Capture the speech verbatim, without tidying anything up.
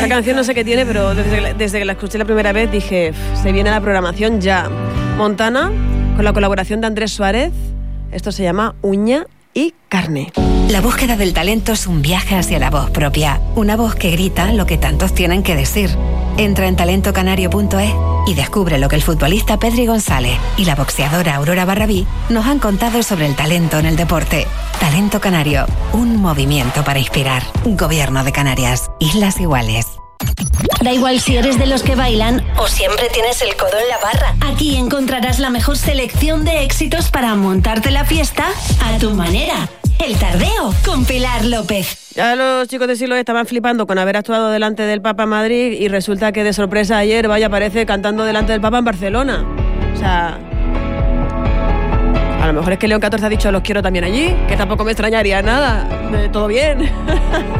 Esta canción no sé qué tiene, pero desde, que- desde que la escuché la primera vez dije, se viene la programación ya. Montana, con la colaboración de Andrés Suárez, esto se llama Uña y Carne. La búsqueda del talento es un viaje hacia la voz propia, una voz que grita lo que tantos tienen que decir. Entra en talento canario punto es y descubre lo que el futbolista Pedri González y la boxeadora Aurora Barrabí nos han contado sobre el talento en el deporte. Talento Canario, un movimiento para inspirar. Gobierno de Canarias, Islas Iguales. Da igual si eres de los que bailan o siempre tienes el codo en la barra. Aquí encontrarás la mejor selección de éxitos para montarte la fiesta a tu manera. El Tardeo con Pilar López. Ya los chicos de Siloé estaban flipando con haber actuado delante del Papa en Madrid y resulta que de sorpresa ayer, vaya, aparece cantando delante del Papa en Barcelona. O sea, a lo mejor es que León catorce ha dicho los quiero también allí, que tampoco me extrañaría nada. Eh, Todo bien.